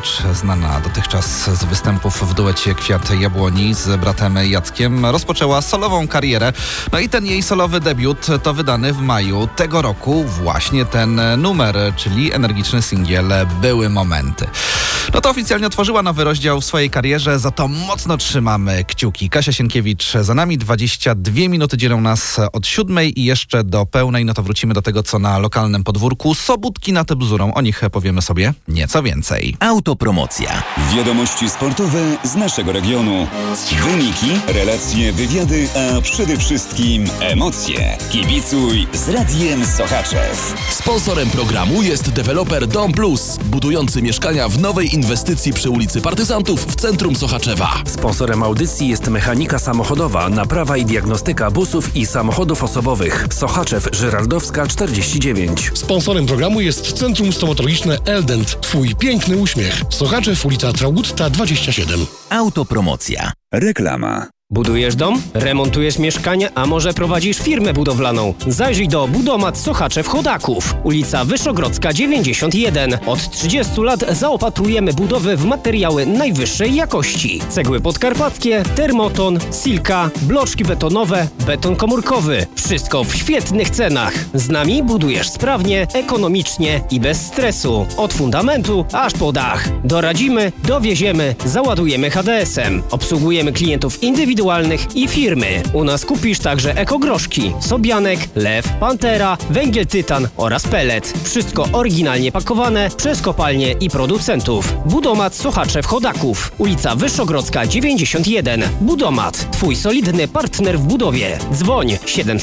Sienkiewicz, znana dotychczas z występów w duecie Kwiat Jabłoni z bratem Jackiem, rozpoczęła solową karierę. No i ten jej solowy debiut to wydany w maju tego roku właśnie ten numer, czyli energiczny singiel Były Momenty. No to oficjalnie otworzyła nowy rozdział w swojej karierze, za to mocno trzymamy kciuki. Kasia Sienkiewicz za nami, 22 minuty dzielą nas od 7 i jeszcze do pełnej, no to wrócimy do tego, co na lokalnym podwórku Sobótki nad Bzurą. O nich powiemy sobie nieco więcej. Autopromocja. Wiadomości sportowe z naszego regionu. Wyniki, relacje, wywiady, a przede wszystkim emocje. Kibicuj z Radiem Sochaczew. Sponsorem programu jest deweloper Dom Plus, budujący mieszkania w nowej inwestycji przy ulicy Partyzantów w centrum Sochaczewa. Sponsorem audycji jest Mechanika Samochodowa, naprawa i diagnostyka busów i samochodów osobowych. Sochaczew, Żyrardowska 49. Sponsorem programu jest Centrum Stomatologiczne Eldent. Twój piękny uśmiech. Sochaczew, ulica Traugutta 27. Autopromocja. Reklama. Budujesz dom? Remontujesz mieszkanie? A może prowadzisz firmę budowlaną? Zajrzyj do Budomat Sochaczew Chodaków. Ulica Wyszogrodzka 91. Od 30 lat zaopatrujemy budowy w materiały najwyższej jakości. Cegły podkarpackie, termoton, silka, bloczki betonowe, beton komórkowy. Wszystko w świetnych cenach. Z nami budujesz sprawnie, ekonomicznie i bez stresu. Od fundamentu aż po dach. Doradzimy, dowieziemy, załadujemy HDS-em. Obsługujemy klientów indywidualnych i firmy. U nas kupisz także ekogroszki, sobianek, lew, pantera, węgiel tytan oraz pellet. Wszystko oryginalnie pakowane przez kopalnie i producentów. Budomat Sochaczew Chodaków. Ulica Wyszogrodzka 91. Budomat. Twój solidny partner w budowie. Dzwoń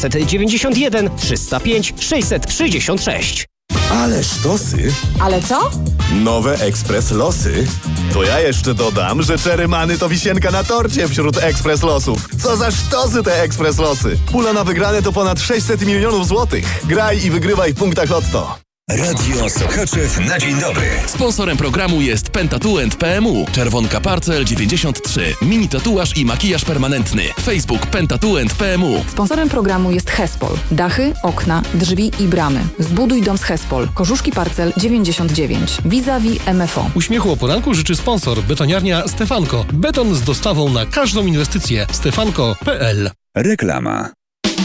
791 305 666. Ale sztosy. Ale co? Nowe Ekspres Losy. To ja jeszcze dodam, że Czerymany to wisienka na torcie wśród Ekspres Losów. Co za sztosy te Ekspres Losy. Pula na wygrane to ponad 600 milionów złotych. Graj i wygrywaj w punktach Lotto. Radio Sochaczew na dzień dobry. Sponsorem programu jest Pentatuent PMU, Czerwonka Parcel 93, mini tatuaż i makijaż permanentny. Facebook Pentatuent PMU. Sponsorem programu jest Hespol. Dachy, okna, drzwi i bramy. Zbuduj dom z Hespol. Korzuszki Parcel 99. Vis-a-vis MFO. Uśmiechu o poranku życzy sponsor betoniarnia Stefanko. Beton z dostawą na każdą inwestycję. Stefanko.pl. Reklama.